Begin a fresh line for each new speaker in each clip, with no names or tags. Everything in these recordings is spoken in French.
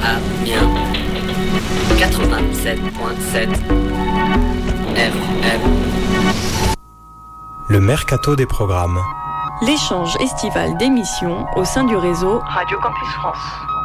Amiens 87.7 FM.
Le mercato des programmes.
L'échange estival d'émissions au sein du réseau Radio Campus France.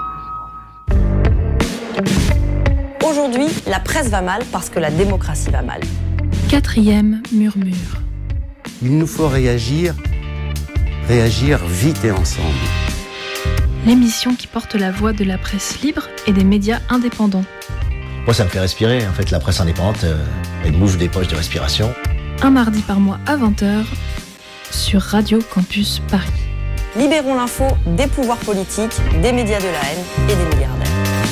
Aujourd'hui, la presse va mal parce que la démocratie va mal.
4e murmure.
Il nous faut réagir vite et ensemble.
L'émission qui porte la voix de la presse libre et des médias indépendants.
Moi, ça me fait respirer. En fait, la presse indépendante, elle bouge des poches de respiration.
Un mardi par mois à 20h sur Radio Campus Paris.
Libérons l'info des pouvoirs politiques, des médias de la haine et des milliardaires.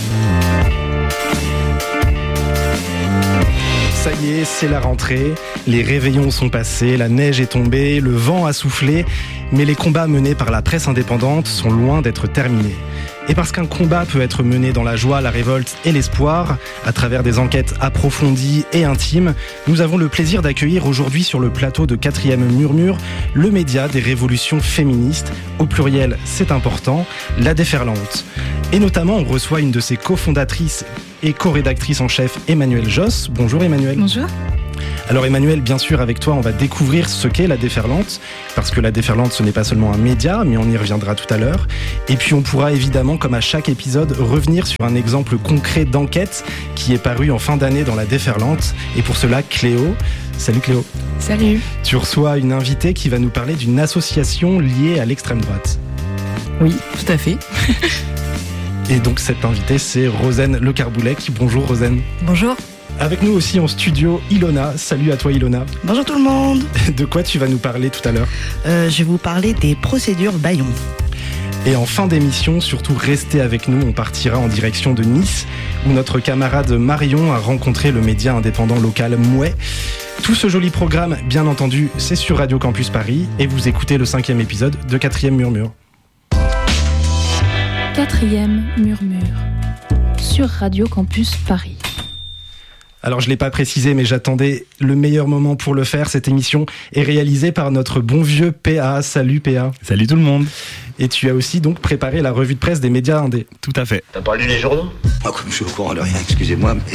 Ça y est, c'est la rentrée, les réveillons sont passés, la neige est tombée, le vent a soufflé, mais les combats menés par la presse indépendante sont loin d'être terminés. Et parce qu'un combat peut être mené dans la joie, la révolte et l'espoir, à travers des enquêtes approfondies et intimes, nous avons le plaisir d'accueillir aujourd'hui sur le plateau de 4e Murmure, le média des révolutions féministes, au pluriel c'est important, la Déferlante. Et notamment, on reçoit une de ses cofondatrices et co-rédactrice en chef, Emmanuelle Josse. Bonjour Emmanuelle.
Bonjour.
Alors Emmanuelle, bien sûr, avec toi, on va découvrir ce qu'est la Déferlante, parce que la Déferlante, ce n'est pas seulement un média, mais on y reviendra tout à l'heure. Et puis on pourra évidemment, comme à chaque épisode, revenir sur un exemple concret d'enquête qui est paru en fin d'année dans la Déferlante. Et pour cela, Cléo. Salut Cléo.
Salut.
Tu reçois une invitée qui va nous parler d'une association liée à l'extrême droite.
Oui, tout à fait.
Et donc cette invitée, c'est Rosen Le Carboulet. Bonjour Rosen.
Bonjour.
Avec nous aussi en studio, Ilona. Salut à toi Ilona.
Bonjour tout le monde.
De quoi tu vas nous parler tout à l'heure ?
Je vais vous parler des procédures Bayon.
Et en fin d'émission, surtout restez avec nous, on partira en direction de Nice, où notre camarade Marion a rencontré le média indépendant local Mouais. Tout ce joli programme, bien entendu, c'est sur Radio Campus Paris, et vous écoutez le 5e épisode de 4e Murmure.
4e Murmure sur Radio Campus Paris.
Alors je ne l'ai pas précisé, mais j'attendais le meilleur moment pour le faire. Cette émission est réalisée par notre bon vieux PA. Salut PA.
Salut tout le monde.
Et tu as aussi donc préparé la revue de presse des médias indés.
Tout à fait.
T'as pas lu les journaux ? Moi, comme je suis au courant de rien, excusez-moi, mais...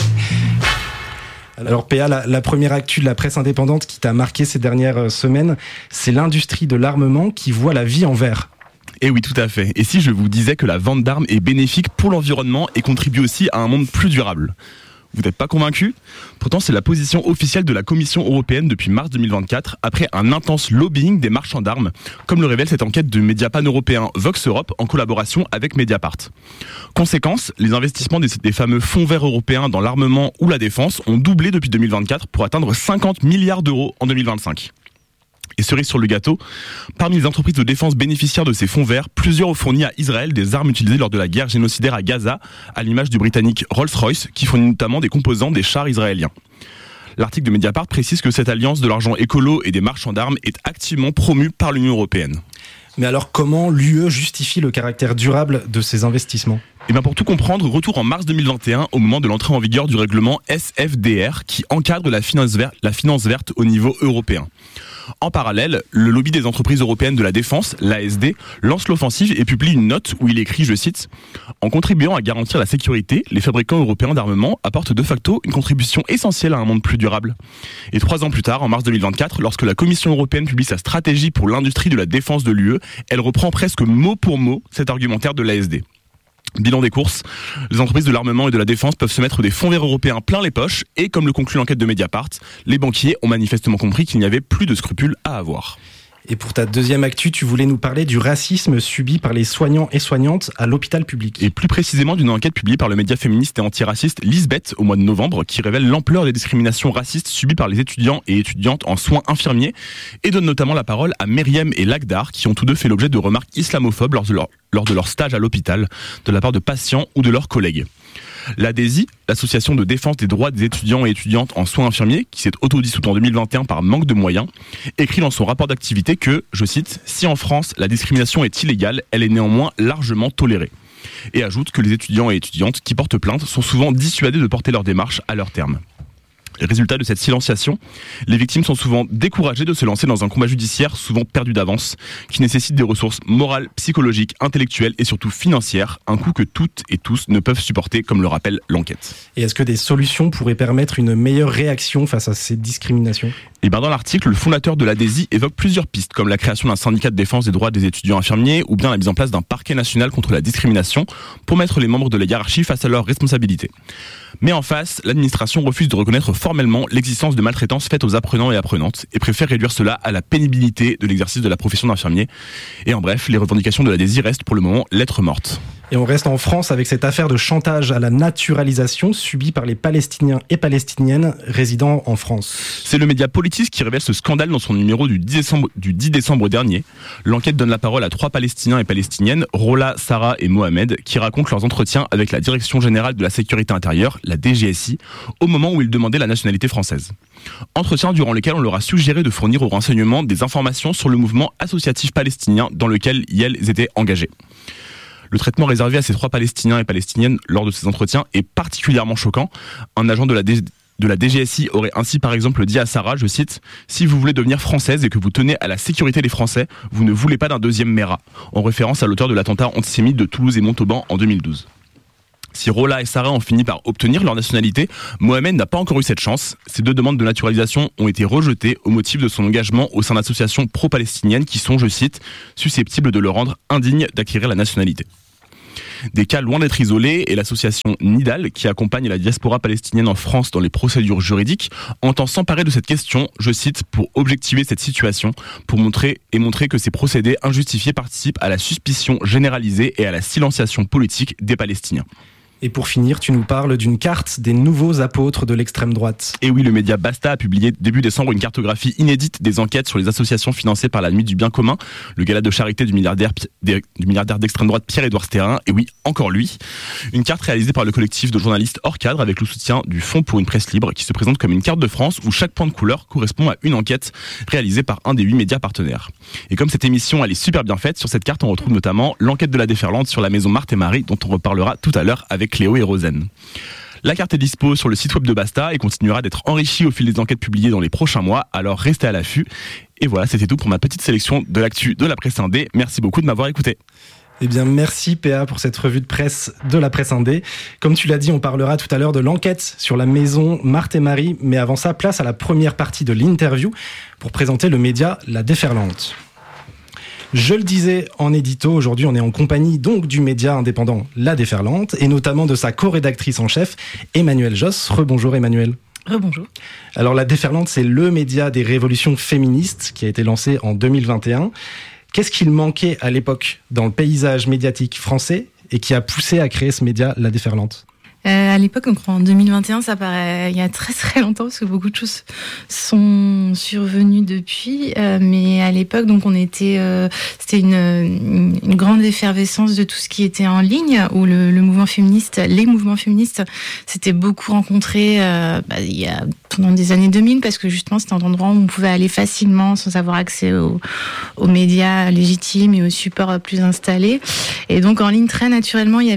Alors PA, la première actu de la presse indépendante qui t'a marqué ces dernières semaines, c'est l'industrie de l'armement qui voit la vie en vert.
Et oui, tout à fait. Et si je vous disais que la vente d'armes est bénéfique pour l'environnement et contribue aussi à un monde plus durable ? Vous n'êtes pas convaincu ? Pourtant, c'est la position officielle de la Commission européenne depuis mars 2024, après un intense lobbying des marchands d'armes, comme le révèle cette enquête du média pan-européen Vox Europe en collaboration avec Mediapart. Conséquence, les investissements des fameux fonds verts européens dans l'armement ou la défense ont doublé depuis 2024 pour atteindre 50 milliards d'euros en 2025. Et cerise sur le gâteau, parmi les entreprises de défense bénéficiaires de ces fonds verts, plusieurs ont fourni à Israël des armes utilisées lors de la guerre génocidaire à Gaza, à l'image du britannique Rolls-Royce, qui fournit notamment des composants des chars israéliens. L'article de Mediapart précise que cette alliance de l'argent écolo et des marchands d'armes est activement promue par l'Union européenne.
Mais alors comment l'UE justifie le caractère durable de ces investissements ?
Et bien pour tout comprendre, retour en mars 2021 au moment de l'entrée en vigueur du règlement SFDR qui encadre la finance verte au niveau européen. En parallèle, le lobby des entreprises européennes de la défense, l'ASD, lance l'offensive et publie une note où il écrit, je cite, « En contribuant à garantir la sécurité, les fabricants européens d'armement apportent de facto une contribution essentielle à un monde plus durable. » Et 3 ans plus tard, en mars 2024, lorsque la Commission européenne publie sa stratégie pour l'industrie de la défense de l'UE, elle reprend presque mot pour mot cet argumentaire de l'ASD. Bilan des courses, les entreprises de l'armement et de la défense peuvent se mettre des fonds verts européens plein les poches et comme le conclut l'enquête de Mediapart, les banquiers ont manifestement compris qu'il n'y avait plus de scrupules à avoir.
Et pour ta deuxième actu, tu voulais nous parler du racisme subi par les soignants et soignantes à l'hôpital public.
Et plus précisément d'une enquête publiée par le média féministe et antiraciste Lisbeth au mois de novembre qui révèle l'ampleur des discriminations racistes subies par les étudiants et étudiantes en soins infirmiers et donne notamment la parole à Myriam et Lagdar qui ont tous deux fait l'objet de remarques islamophobes lors de leur stage à l'hôpital de la part de patients ou de leurs collègues. L'ADESI, l'association de défense des droits des étudiants et étudiantes en soins infirmiers, qui s'est autodissoute en 2021 par manque de moyens, écrit dans son rapport d'activité que, je cite, « Si en France la discrimination est illégale, elle est néanmoins largement tolérée ». Et ajoute que les étudiants et étudiantes qui portent plainte sont souvent dissuadés de porter leur démarche à leur terme. Résultat de cette silenciation, les victimes sont souvent découragées de se lancer dans un combat judiciaire souvent perdu d'avance, qui nécessite des ressources morales, psychologiques, intellectuelles et surtout financières, un coût que toutes et tous ne peuvent supporter, comme le rappelle l'enquête.
Et est-ce que des solutions pourraient permettre une meilleure réaction face à ces discriminations ?
Et dans l'article, le fondateur de l'ADESI évoque plusieurs pistes, comme la création d'un syndicat de défense des droits des étudiants infirmiers ou bien la mise en place d'un parquet national contre la discrimination pour mettre les membres de la hiérarchie face à leurs responsabilités. Mais en face, l'administration refuse de reconnaître formellement l'existence de maltraitance faite aux apprenants et apprenantes et préfère réduire cela à la pénibilité de l'exercice de la profession d'infirmier. Et en bref, les revendications de l'ADESI restent pour le moment lettre morte.
Et on reste en France avec cette affaire de chantage à la naturalisation subie par les Palestiniens et Palestiniennes résidant en France.
C'est le média Politis qui révèle ce scandale dans son numéro du 10 décembre dernier. L'enquête donne la parole à 3 Palestiniens et Palestiniennes, Rola, Sarah et Mohamed, qui racontent leurs entretiens avec la Direction Générale de la Sécurité Intérieure, la DGSI, au moment où ils demandaient la nationalité française. Entretiens durant lesquels on leur a suggéré de fournir aux renseignements des informations sur le mouvement associatif palestinien dans lequel ils étaient engagés. Le traitement réservé à ces 3 Palestiniens et Palestiniennes lors de ces entretiens est particulièrement choquant. Un agent de la DGSI aurait ainsi par exemple dit à Sarah, je cite, « Si vous voulez devenir française et que vous tenez à la sécurité des Français, vous ne voulez pas d'un deuxième Mera », en référence à l'auteur de l'attentat antisémite de Toulouse et Montauban en 2012. Si Rola et Sarah ont fini par obtenir leur nationalité, Mohamed n'a pas encore eu cette chance. Ces 2 demandes de naturalisation ont été rejetées au motif de son engagement au sein d'associations pro-palestiniennes qui sont, je cite, « susceptibles de le rendre indigne d'acquérir la nationalité ». Des cas loin d'être isolés et l'association Nidal, qui accompagne la diaspora palestinienne en France dans les procédures juridiques, entend s'emparer de cette question, je cite, pour objectiver cette situation, pour montrer que ces procédés injustifiés participent à la suspicion généralisée et à la silenciation politique des Palestiniens.
Et pour finir, tu nous parles d'une carte des nouveaux apôtres de l'extrême droite. Et
oui, le média Basta a publié début décembre une cartographie inédite des enquêtes sur les associations financées par la Nuit du Bien Commun, le gala de charité du milliardaire d'extrême droite Pierre-Édouard Stérin, et oui, encore lui. Une carte réalisée par le collectif de journalistes hors cadre avec le soutien du Fonds pour une presse libre qui se présente comme une carte de France où chaque point de couleur correspond à une enquête réalisée par un des 8 médias partenaires. Et comme cette émission elle est super bien faite, sur cette carte on retrouve notamment l'enquête de la déferlante sur la maison Marthe et Marie dont on reparlera tout à l'heure avec Cléo et Rosen. La carte est dispo sur le site web de Basta et continuera d'être enrichie au fil des enquêtes publiées dans les prochains mois, alors restez à l'affût. Et voilà, c'était tout pour ma petite sélection de l'actu de la presse indé. Merci beaucoup de m'avoir écouté.
Eh bien, merci PA pour cette revue de presse de la presse indé. Comme tu l'as dit, on parlera tout à l'heure de l'enquête sur la maison Marthe et Marie, mais avant ça, place à la première partie de l'interview pour présenter le média La Déferlante. Je le disais en édito, aujourd'hui on est en compagnie donc du média indépendant La Déferlante et notamment de sa co-rédactrice en chef, Emmanuelle Josse. Rebonjour Emmanuelle.
Rebonjour.
Alors La Déferlante, c'est le média des révolutions féministes qui a été lancé en 2021. Qu'est-ce qu'il manquait à l'époque dans le paysage médiatique français et qui a poussé à créer ce média La Déferlante ?
À l'époque, donc en 2021, ça paraît il y a très très longtemps parce que beaucoup de choses sont survenues depuis. Mais à l'époque, donc c'était une grande effervescence de tout ce qui était en ligne, où les mouvements féministes s'étaient beaucoup rencontrés il y a pendant des années 2000 parce que justement c'était un endroit où on pouvait aller facilement sans avoir accès aux médias légitimes et aux supports plus installés. Et donc en ligne très naturellement, il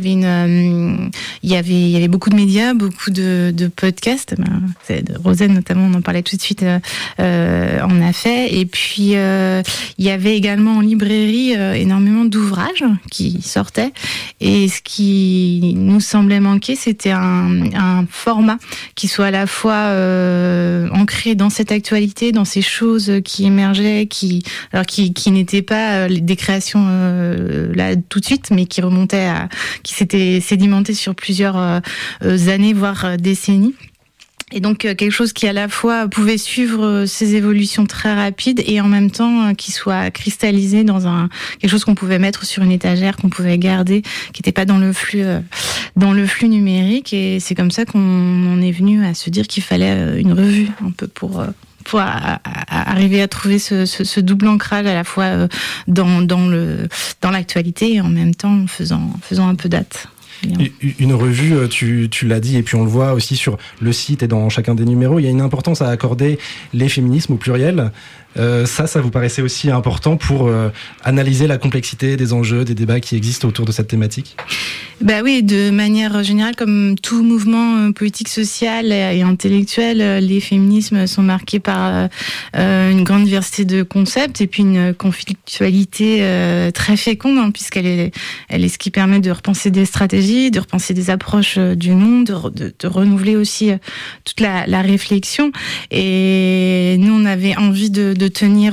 y avait beaucoup de médias, beaucoup de podcasts. Rosen notamment, on en parlait tout de suite, en a fait. Et puis il y avait également en librairie énormément d'ouvrages qui sortaient. Et ce qui nous semblait manquer, c'était un format qui soit à la fois ancré dans cette actualité, dans ces choses qui émergeaient, qui n'étaient pas des créations là tout de suite, mais qui remontaient qui s'étaient sédimentées sur plusieurs années, voire décennies. Et donc quelque chose qui à la fois pouvait suivre ces évolutions très rapides et en même temps qui soit cristallisé dans quelque chose qu'on pouvait mettre sur une étagère, qu'on pouvait garder, qui n'était pas dans le flux numérique. Et c'est comme ça qu'on en est venu à se dire qu'il fallait une revue un peu pour arriver à trouver ce double ancrage à la fois dans l'actualité et en même temps en faisant un peu date.
Une revue, tu l'as dit, et puis on le voit aussi sur le site et dans chacun des numéros, il y a une importance à accorder les féminismes au pluriel. Ça vous paraissait aussi important pour analyser la complexité des enjeux, des débats qui existent autour de cette thématique ?
Bah oui, de manière générale, comme tout mouvement politique, social et intellectuel, les féminismes sont marqués par une grande diversité de concepts et puis une conflictualité très féconde, hein, puisqu'elle est ce qui permet de repenser des stratégies, de repenser des approches du monde, de renouveler aussi toute la réflexion. Et nous, on avait envie de tenir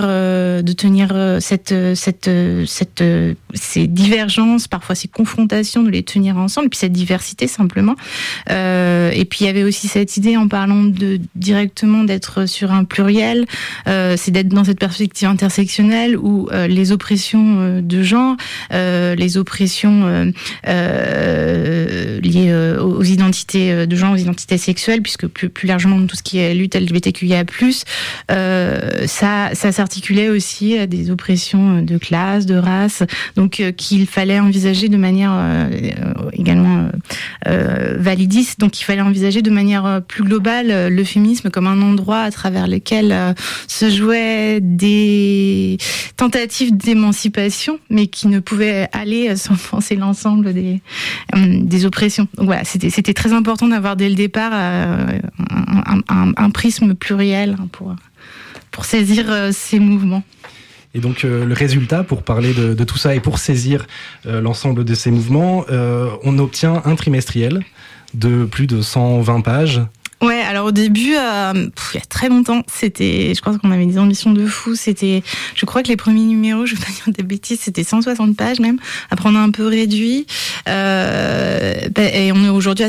ces divergences, parfois ces confrontations, de les tenir ensemble, puis cette diversité simplement. Et puis il y avait aussi cette idée, en parlant directement d'être sur un pluriel, c'est d'être dans cette perspective intersectionnelle où les oppressions de genre, les oppressions liées aux identités de genre, aux identités sexuelles, puisque plus largement tout ce qui est lutte LGBTQIA+, ça s'articulait aussi à des oppressions de classe, de race, donc qu'il fallait envisager de manière également validiste, donc il fallait envisager de manière plus globale le féminisme comme un endroit à travers lequel se jouaient des tentatives d'émancipation, mais qui ne pouvaient aller sans penser l'ensemble des oppressions. Donc voilà, c'était très important d'avoir dès le départ un prisme pluriel pour saisir ces mouvements.
Et donc le résultat, pour parler de tout ça et pour saisir l'ensemble de ces mouvements, on obtient un trimestriel de plus de 120 pages.
Ouais, alors au début, il y a très longtemps, je crois qu'on avait des ambitions de fou. Je crois que les premiers numéros, je vais pas dire des bêtises, c'était 160 pages même. Après, on a un peu réduit. Et on est aujourd'hui à